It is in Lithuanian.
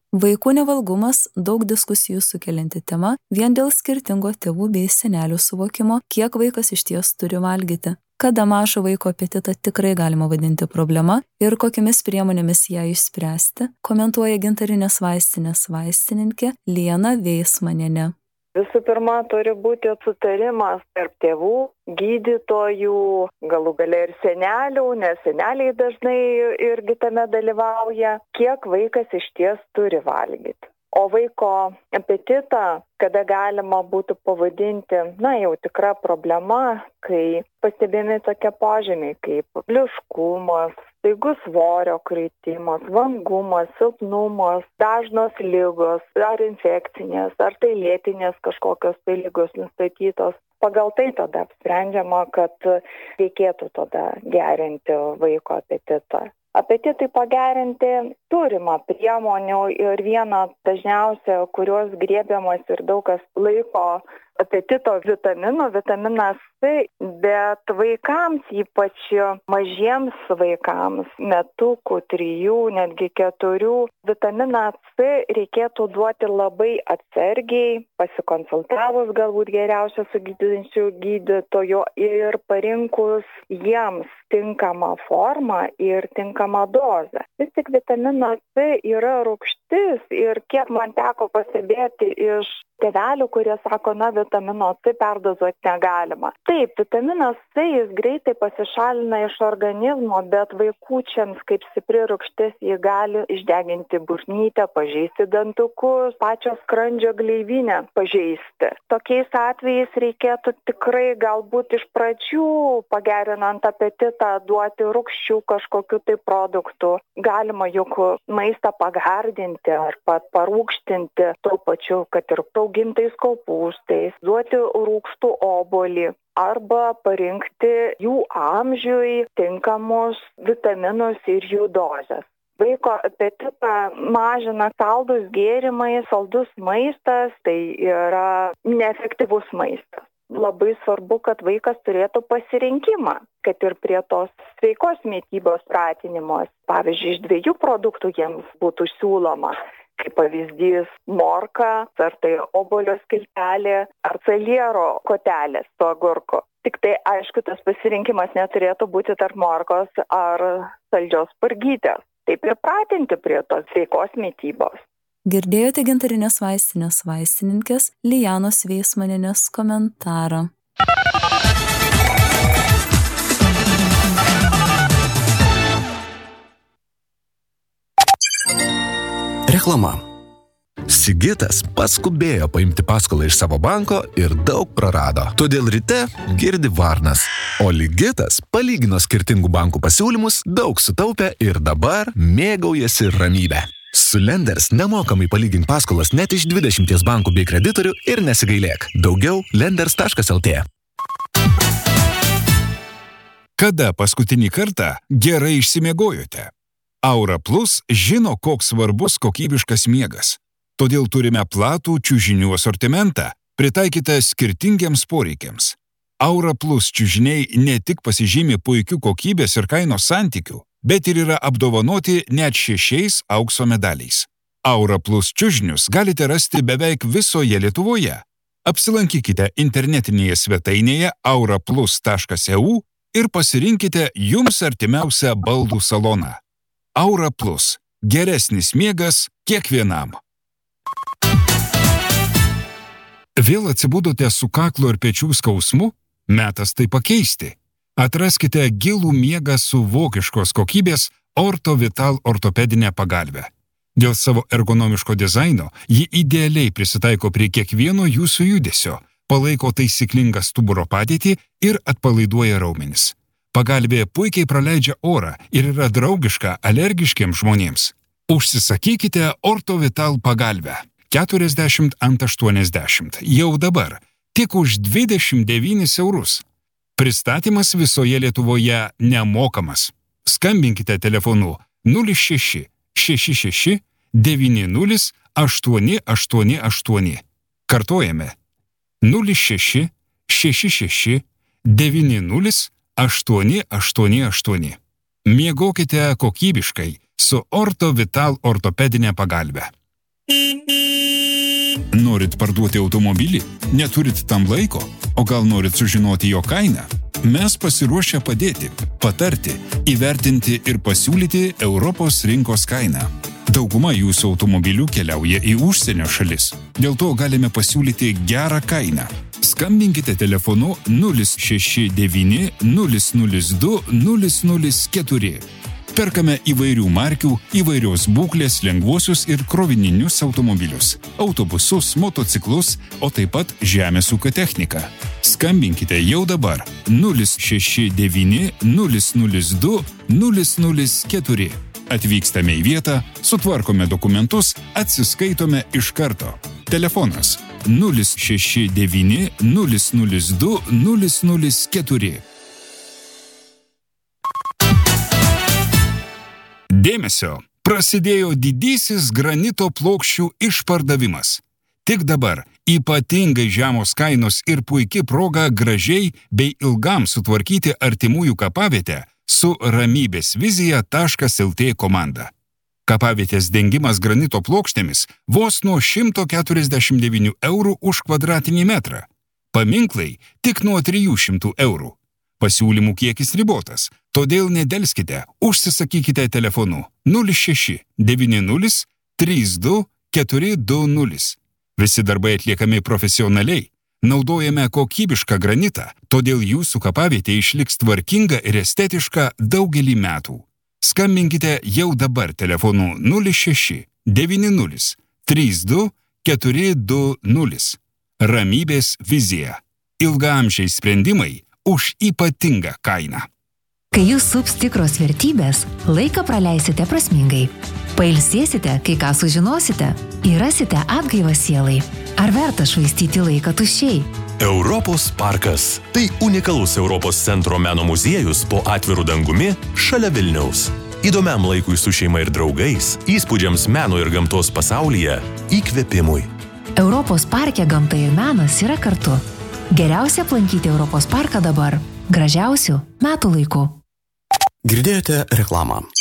Vaikų nevalgumas daug diskusijų sukelianti tema vien dėl skirtingo tėvų bei senelių suvokimo, kiek vaikas išties turi valgyti. Kada mažo vaiko apetitą tikrai galima vadinti problema ir kokiamis priemonėmis ją išspręsti, komentuoja Gintarinės vaistinės vaistininkė Liana Veismanienė. Visų pirma, turi būti sutarimas tarp tėvų, gydytojų, galų gale ir senelių, nes seneliai dažnai irgi tame dalyvauja, kiek vaikas išties turi valgyti. O vaiko apetitą, kada galima būtų pavadinti, jau tikra problema, kai pastebimi tokie požymiai kaip bliuškumas, staigus svorio kritimas, vangumas, silpnumas, dažnos ligos, ar infekcinės, ar tai lėtinės kažkokios tai ligos nustatytos. Pagal tai tada apsprendžiama, kad reikėtų tada gerinti vaiko apetitą. Apetitui pagerinti turima priemonių ir viena dažniausia, kurios griebiamas ir daug kas laiko apetito vitamino, vitaminas C, bet vaikams, ypač mažiems vaikams, metukų, 3, netgi 4, vitaminą C reikėtų duoti labai atsargiai, pasikonsultavus galbūt geriausia su gydančiu gydytoju ir parinkus jiems tinkamą formą ir tinkamą dozę. Vis tik vitaminas C yra rūgštis ir kiek man teko pastebėti iš tėvelių, kurie sako, vitamino C perdozuoti negalima. Taip, vitaminas C jis greitai pasišalina iš organizmo, bet vaikučiams kaip stipri rūgštis jį gali išdeginti burnytę, pažeisti dantukus, pačios skrandžio gleivinę pažeisti. Tokiais atvejais reikėtų tikrai galbūt iš pradžių pagerinant apetitą duoti rūgščių kažkokiu tai produktų. Galima juk maistą pagardinti ar parūgštinti tuo pačiu, kad ir raugintais kopūstais, duoti rūgštų obuolį arba parinkti jų amžiui tinkamus vitaminus ir jų dozes. Vaiko apetitą mažina saldūs gėrimai, saldus maistas, tai yra neefektyvus maistas. Labai svarbu, kad vaikas turėtų pasirinkimą, kad ir prie tos sveikos mitybos pratinimos. Pavyzdžiui, iš 2 produktų jiems būtų siūloma. Kaip pavyzdys morka, ar tai obuolio skiltelė, ar saliero kotelės su agurku. Tik tai aišku, tas pasirinkimas neturėtų būti tarp morkos ar saldžios spurgytės. Taip ir pratinti prie tos sveikos mitybos. Girdėjote Gintarinės vaistinės vaistininkės Lianos Veismanienės komentarą. Reklama. Sigitas paskubėjo paimti paskolą iš savo banko ir daug prarado. Todėl ryte girdi varnas. O Ligitas palygino skirtingų bankų pasiūlymus, daug sutaupė ir dabar mėgaujasi ramybę. Su Lenders nemokamai palygink paskolas net iš 20 bankų bei kreditorių ir nesigailėk. Daugiau lenders.lt. Kada paskutinį kartą gerai išsimiegojote? Aura Plus žino, koks svarbus kokybiškas miegas. Todėl turime platų čiužinių asortimentą, pritaikytą skirtingiems poreikiams. Aura Plus čiužiniai ne tik pasižymi puikių kokybės ir kainos santykių, bet ir yra apdovanoti net 6 aukso medaliais. Aura Plus čiužinius galite rasti beveik visoje Lietuvoje. Apsilankykite internetinėje svetainėje auraplus.eu ir pasirinkite jums artimiausią baldų saloną. Aura Plus. Geresnis miegas kiekvienam. Vėl atsibudote su kaklo ir pečių skausmu? Metas tai pakeisti. Atraskite gilų miegą su vokiškos kokybės OrtoVital ortopedinę pagalvę. Dėl savo ergonomiško dizaino ji idealiai prisitaiko prie kiekvieno jūsų judesio, palaiko taisyklingą stuburo padėtį ir atpalaiduoja raumenis. Pagalvė puikiai praleidžia orą ir yra draugiška alergiškiems žmonėms. Užsisakykite OrtoVital pagalvę 40 ant 80 jau dabar, tik už 29 eurus. Pristatymas visoje Lietuvoje nemokamas. Skambinkite telefonu 06 66 90 888. Kartojame 06 66 90 888. Miegokite kokybiškai su OrtoVital ortopedinė pagalvė. Norit parduoti automobilį? Neturit tam laiko? O gal norit sužinoti jo kainą? Mes pasiruošę padėti, patarti, įvertinti ir pasiūlyti Europos rinkos kainą. Dauguma jūsų automobilių keliauja į užsienio šalis. Dėl to galime pasiūlyti gerą kainą. Skambinkite telefonu 069 002 004. Perkame įvairių markių, įvairios būklės lengvuosius ir krovininius automobilius, autobusus, motociklus, o taip pat žemės ūkio techniką. Skambinkite jau dabar 069 002 004. Atvykstame į vietą, sutvarkome dokumentus, atsiskaitome iš karto. Telefonas 069 002 004. Dėmesio! Prasidėjo didysis granito plokščių išpardavimas. Tik dabar ypatingai žemos kainos ir puiki proga gražiai bei ilgam sutvarkyti artimųjų kapavietę su ramybėsvizija.lt komanda. Kapavietės dengimas granito plokštėmis vos nuo 149 eurų už kvadratinį metrą. Paminklai tik nuo 300 eurų. Pasiūlymų kiekis ribotas, todėl nedelskite, užsisakykite telefonu 06 90 32 420. Visi darbai atliekami profesionaliai. Naudojame kokybišką granitą, todėl jūsų kapavietė išliks tvarkinga ir estetiška daugelį metų. Skambinkite jau dabar telefonu 06 90 32 420. Ramybės vizija. Ilgaamžiai sprendimai už ypatingą kainą. Kai jūs sups tikros vertybės, laiką praleisite prasmingai. Pailsėsite, kai ką sužinosite, įrasite atgaivą sielai. Ar verta švaistyti laiką tuščiai? Europos parkas – tai unikalus Europos centro meno muziejus po atviru dangumi šalia Vilniaus. Įdomiam laikui su šeima ir draugais, įspūdžiams meno ir gamtos pasaulyje, įkvėpimui. Europos parke gamta ir menas yra kartu. Geriausia aplankyti Europos parką dabar, gražiausių metų laiku. Girdėjote reklamą.